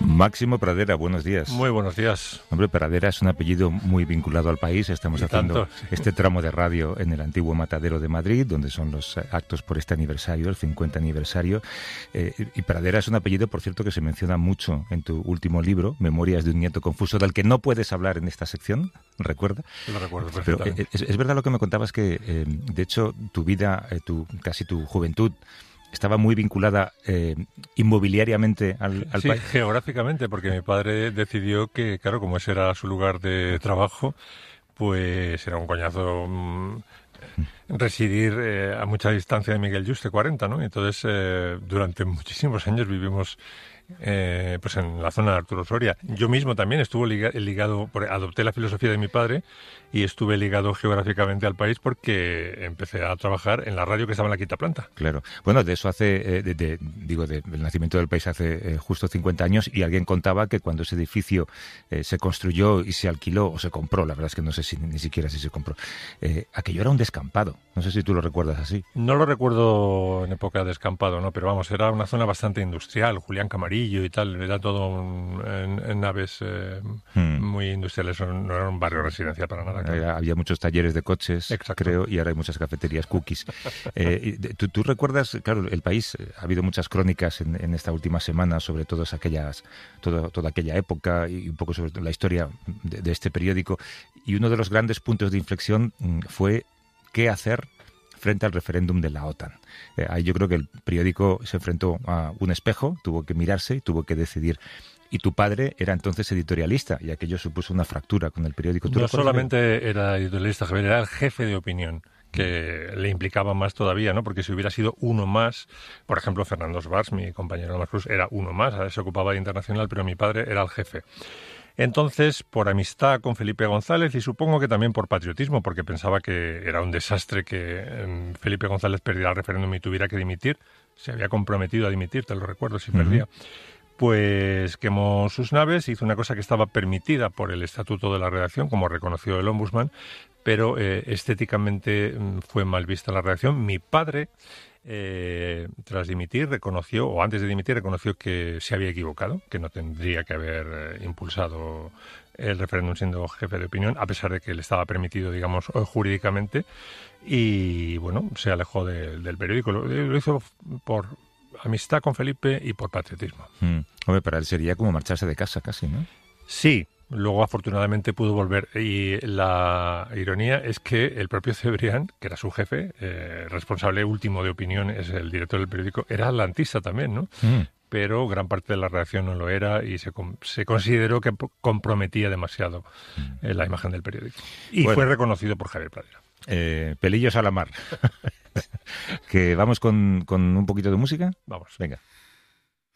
Máximo Pradera, buenos días. Muy buenos días. Hombre, Pradera es un apellido muy vinculado al país. Estamos haciendo este tramo de radio en el antiguo Matadero de Madrid, donde son los actos por este aniversario, el 50 aniversario. Y Pradera es un apellido, por cierto, que se menciona mucho en tu último libro, Memorias de un nieto confuso, del que no puedes hablar en esta sección, ¿recuerda? Lo recuerdo perfectamente. Pero es verdad lo que me contabas, que de hecho tu vida, casi tu juventud, estaba muy vinculada inmobiliariamente al sí, país. Geográficamente, porque mi padre decidió que, claro, como ese era su lugar de trabajo, pues era un coñazo residir a mucha distancia de Miguel Yuste, 40, ¿no? Entonces, durante muchísimos años vivimos pues en la zona de Arturo Soria. Yo mismo también estuve ligado, adopté la filosofía de mi padre y estuve ligado geográficamente al país porque empecé a trabajar en la radio que estaba en la quinta planta. Claro. Bueno, de eso hace, del nacimiento del país hace justo 50 años, y alguien contaba que cuando ese edificio se construyó y se alquiló, o se compró, la verdad es que no sé ni siquiera si se compró, aquello era un descampado. No sé si tú lo recuerdas así. No lo recuerdo en época de descampado, ¿no? Pero vamos, era una zona bastante industrial, Julián Camarillo y tal, era todo en naves muy industriales, no era un barrio residencial para nada. Había muchos talleres de coches, exacto, creo, y ahora hay muchas cafeterías cookies. ¿Tú recuerdas, claro, el país, ha habido muchas crónicas en esta última semana sobre toda aquella época y un poco sobre la historia de este periódico, y uno de los grandes puntos de inflexión fue qué hacer frente al referéndum de la OTAN. Ahí yo creo que el periódico se enfrentó a un espejo, tuvo que mirarse y tuvo que decidir. Y tu padre era entonces editorialista, y aquello supuso una fractura con el periódico. No solamente era editorialista, Javier, era el jefe de opinión, que le implicaba más todavía, ¿no? Porque si hubiera sido uno más, por ejemplo, Fernando Svars, mi compañero de la Cruz, era uno más, se ocupaba de internacional, pero mi padre era el jefe. Entonces, por amistad con Felipe González, y supongo que también por patriotismo, porque pensaba que era un desastre que Felipe González perdiera el referéndum y tuviera que dimitir, se había comprometido a dimitir, te lo recuerdo, si perdía, pues quemó sus naves, hizo una cosa que estaba permitida por el Estatuto de la Redacción, como reconoció el Ombudsman, pero estéticamente fue mal vista la redacción. Mi padre, tras dimitir, reconoció, o antes de dimitir, reconoció que se había equivocado, que no tendría que haber impulsado el referéndum siendo jefe de opinión, a pesar de que le estaba permitido, digamos, jurídicamente, y bueno, se alejó del periódico. Lo hizo por amistad con Felipe y por patriotismo. Hombre, para él sería como marcharse de casa casi, ¿no? Sí. Luego, afortunadamente, pudo volver. Y la ironía es que el propio Cebrián, que era su jefe, responsable último de opinión, es el director del periódico, era atlantista también, ¿no? Pero gran parte de la redacción no lo era y se consideró que comprometía demasiado la imagen del periódico. Y fue reconocido por Javier Pradera. Pelillos a la mar. ¿Que vamos con un poquito de música? Vamos. Venga.